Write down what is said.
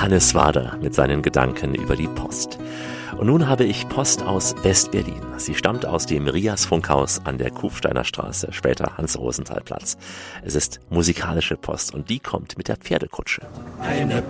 Hannes Wader mit seinen Gedanken über die Post. Und nun habe ich Post aus West-Berlin. Sie stammt aus dem Rias-Funkhaus an der Kufsteiner Straße, später Hans-Rosenthal-Platz. Es ist musikalische Post und die kommt mit der Pferdekutsche. Eine